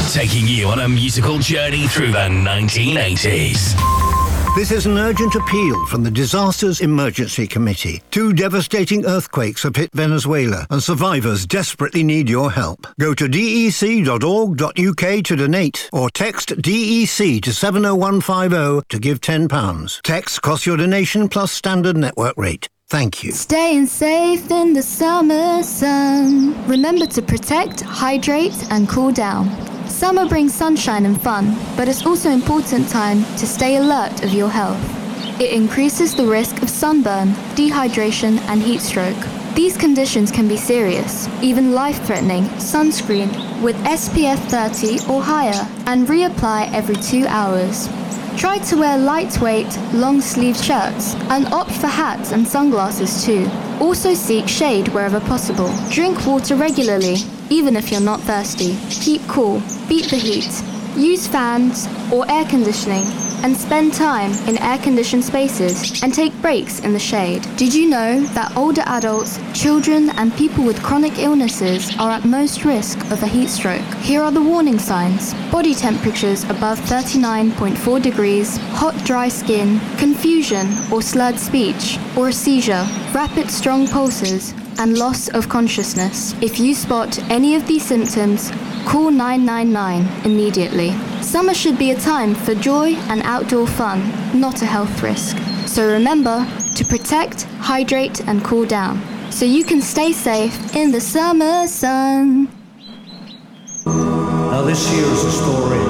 taking you on a musical journey through the 1980s. This is an urgent appeal from the Disasters Emergency Committee. 2 devastating earthquakes have hit Venezuela, and survivors desperately need your help. Go to dec.org.uk to donate, or text DEC to 70150 to give £10. Text costs your donation plus standard network rate. Thank you. Staying safe in the summer sun. Remember to protect, hydrate, and cool down. Summer brings sunshine and fun, but it's also important time to stay alert of your health. It increases the risk of sunburn, dehydration, and heat stroke. These conditions can be serious, even life-threatening. Sunscreen with SPF 30 or higher, and reapply every 2 hours. Try to wear lightweight, long-sleeved shirts, and opt for hats and sunglasses too. Also seek shade wherever possible. Drink water regularly, even if you're not thirsty. Keep cool, beat the heat. Use fans or air conditioning, and spend time in air-conditioned spaces and take breaks in the shade. Did you know that older adults, children, and people with chronic illnesses are at most risk of a heat stroke? Here are the warning signs: body temperatures above 39.4 degrees, hot dry skin, confusion or slurred speech, or a seizure, rapid strong pulses, and loss of consciousness. If you spot any of these symptoms, call 999 immediately. Summer should be a time for joy and outdoor fun, not a health risk. So remember to protect, hydrate, and cool down, so you can stay safe in the summer sun. Now this here is a story